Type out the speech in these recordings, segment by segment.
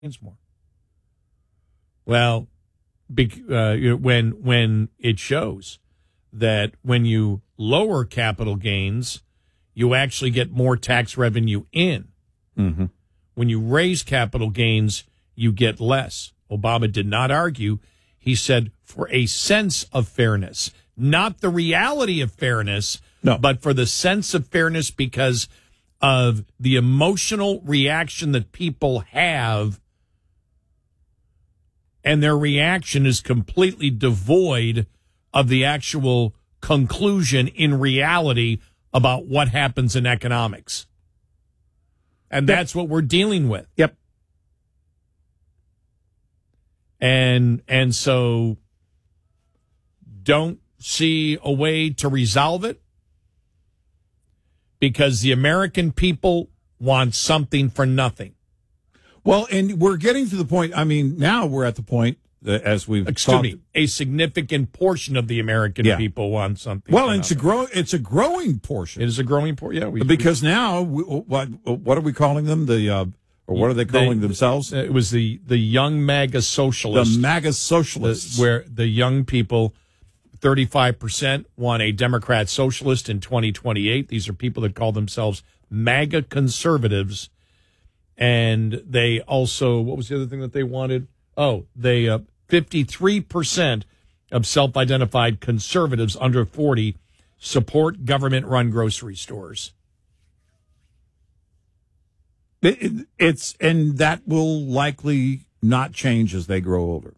more. Well, when it shows that when you lower capital gains, you actually get more tax revenue in. Mm-hmm. When you raise capital gains, you get less. Obama did not argue. He said for a sense of fairness, not the reality of fairness, but for the sense of fairness because of the emotional reaction that people have, and their reaction is completely devoid of the actual conclusion in reality about what happens in economics. And that's what we're dealing with. Yep. And so don't see a way to resolve it because the American people want something for nothing. Well, and we're getting to the point, I mean, now we're at the point that as we've talked. A significant portion of the American people want something. Well, and it's a growing portion. It is a growing portion, yeah. Because now, what are we calling them? Or what are they calling themselves? It was the young MAGA socialists. The MAGA socialists. Where the young people, 35% want a Democrat socialist in 2028. These are people that call themselves MAGA conservatives. And they also, what was the other thing that they wanted? Oh, they 53% of self-identified conservatives under 40 support government-run grocery stores. And that will likely not change as they grow older.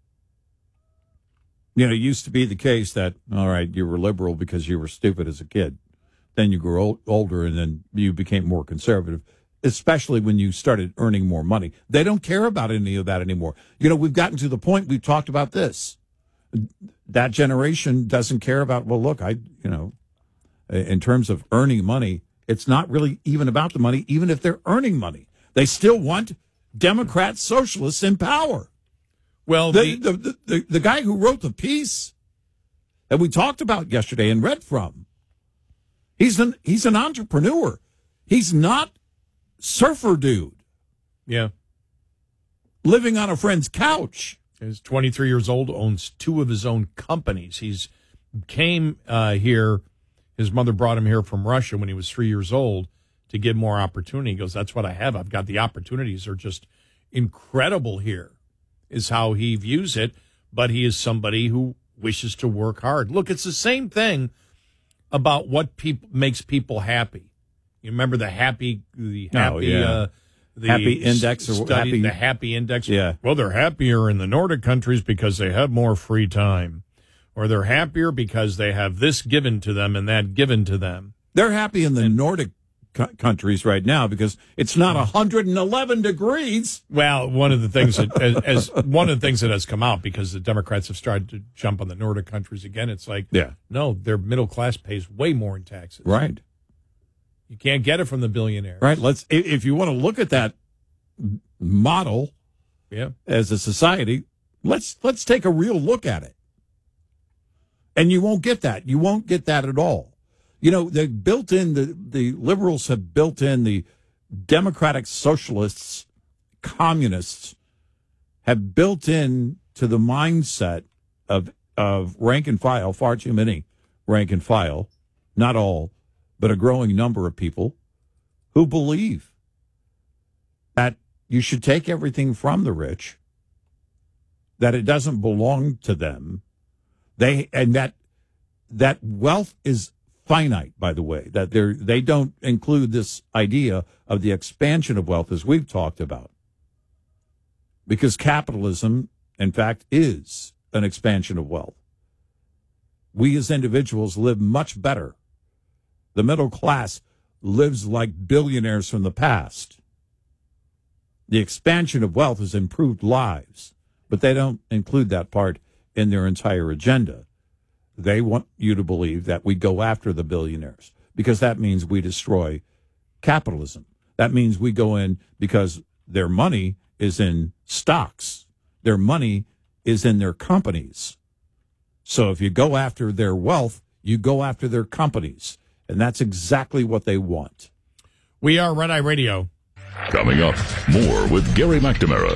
You know, it used to be the case that, all right, you were liberal because you were stupid as a kid. Then you grew older and then you became more conservative, especially when you started earning more money. They don't care about any of that anymore. You know, we've gotten to the point, we've talked about this. That generation doesn't care about, well, look, in terms of earning money, it's not really even about the money, even if they're earning money. They still want Democrat socialists in power. Well, the guy who wrote the piece that we talked about yesterday and read from, he's an entrepreneur. He's not surfer dude. Yeah. Living on a friend's couch. He's 23 years old, owns 2 of his own companies. He's came here. His mother brought him here from Russia when he was 3 years old to give more opportunity. He goes, that's what I have. I've got the opportunities are just incredible here, is how he views it. But he is somebody who wishes to work hard. Look, it's the same thing about what makes people happy. You remember the happy index or happy, the happy index? Yeah. Well, they're happier in the Nordic countries because they have more free time. Or they're happier because they have this given to them and that given to them. They're happy in the Nordic countries right now because it's not 111 degrees. Well, one of the things that has come out because the Democrats have started to jump on the Nordic countries again. It's like, no, their middle class pays way more in taxes. Right. You can't get it from the billionaires. Right. If you want to look at that model, as a society, let's take a real look at it. And you won't get that. You won't get that at all. You know, they built in the liberals have built in the democratic socialists, communists have built in to the mindset of rank and file, far too many rank and file, not all, but a growing number of people who believe that you should take everything from the rich, that it doesn't belong to them. That wealth is finite, by the way, that they don't include this idea of the expansion of wealth as we've talked about. Because capitalism, in fact, is an expansion of wealth. We as individuals live much better. The middle class lives like billionaires from the past. The expansion of wealth has improved lives, but they don't include that part in their entire agenda. They want you to believe that we go after the billionaires because that means we destroy capitalism. That means we go in because their money is in stocks. Their money is in their companies. So if you go after their wealth, you go after their companies. And that's exactly what they want. We are Red Eye Radio. Coming up, more with Gary McNamara.